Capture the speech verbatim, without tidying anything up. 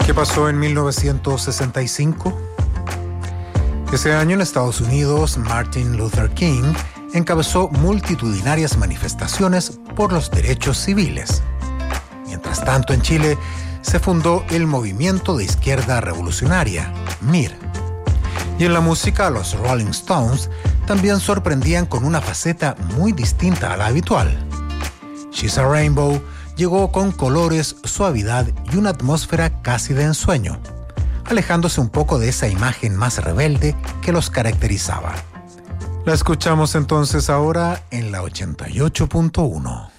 ¿Qué pasó en mil novecientos sesenta y cinco? Ese año en Estados Unidos, Martin Luther King encabezó multitudinarias manifestaciones por los derechos civiles. Mientras tanto, en Chile se fundó el Movimiento de Izquierda Revolucionaria, M I R. Y en la música, los Rolling Stones también sorprendían con una faceta muy distinta a la habitual. She's a Rainbow llegó con colores, suavidad y una atmósfera casi de ensueño, alejándose un poco de esa imagen más rebelde que los caracterizaba. La escuchamos entonces ahora en la ochenta y ocho punto uno.